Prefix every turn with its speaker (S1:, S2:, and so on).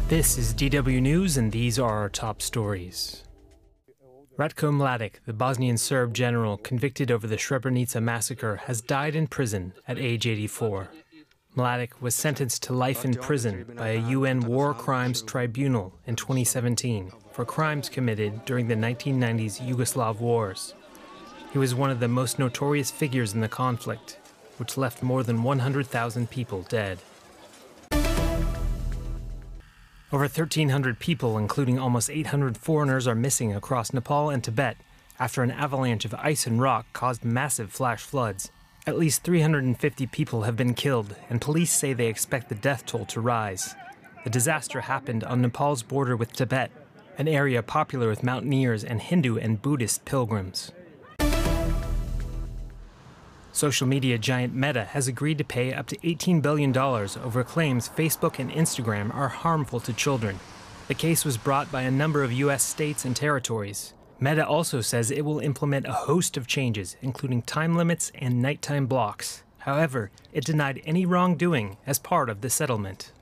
S1: This is DW News, and these are our top stories. Ratko Mladic, the Bosnian Serb general convicted over the Srebrenica massacre, has died in prison at age 84. Mladic was sentenced to life in prison by a UN War Crimes Tribunal in 2017 for crimes committed during the 1990s Yugoslav wars. He was one of the most notorious figures in the conflict, which left more than 100,000 people dead. Over 1,300 people, including almost 800 foreigners, are missing across Nepal and Tibet after an avalanche of ice and rock caused massive flash floods. At least 350 people have been killed, and police say they expect the death toll to rise. The disaster happened on Nepal's border with Tibet, an area popular with mountaineers and Hindu and Buddhist pilgrims. Social media giant Meta has agreed to pay up to $18 billion over claims Facebook and Instagram are harmful to children. The case was brought by a number of U.S. states and territories. Meta also says it will implement a host of changes, including time limits and nighttime blocks. However, it denied any wrongdoing as part of the settlement.